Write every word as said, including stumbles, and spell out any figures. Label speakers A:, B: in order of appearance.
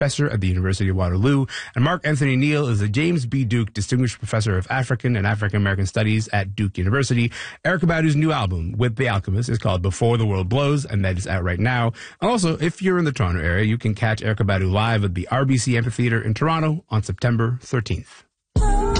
A: Professor at the University of Waterloo. And Mark Anthony Neal is the James B. Duke Distinguished Professor of African and African American Studies at Duke University. Erykah Badu's new album, With the Alchemist, is called Before the World Blows, and that is out right now. And also, if you're in the Toronto area, you can catch Erykah Badu live at the R B C Amphitheatre in Toronto on September thirteenth.